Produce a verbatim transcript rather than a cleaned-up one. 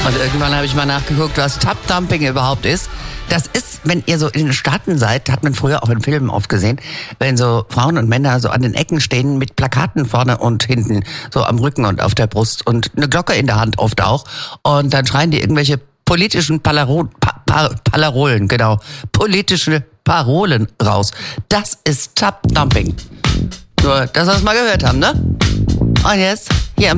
Und irgendwann habe ich mal nachgeguckt, was Tap-Dumping überhaupt ist. Das ist, wenn ihr so in den Staaten seid, hat man früher auch in Filmen oft gesehen, wenn so Frauen und Männer so an den Ecken stehen mit Plakaten vorne und hinten, so am Rücken und auf der Brust und eine Glocke in der Hand oft auch. Und dann schreien die irgendwelche politischen Palaro- pa- pa- Palarolen, genau, politische Parolen raus. Das ist Tap-Dumping. Nur, dass wir es mal gehört haben, ne? Und jetzt